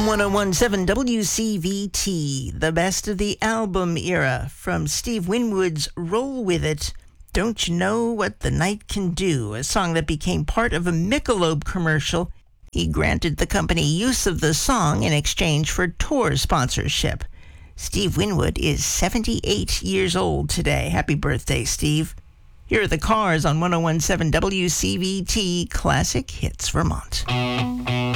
1017 WCVT, the best of the album era, from Steve Winwood's Roll With It, Don't You Know What the Night Can Do, a song that became part of a Michelob commercial. He granted the company use of the song in exchange for tour sponsorship. Steve Winwood is 78 years old today. Happy birthday, Steve. Here are the Cars on 1017 WCVT Classic Hits Vermont.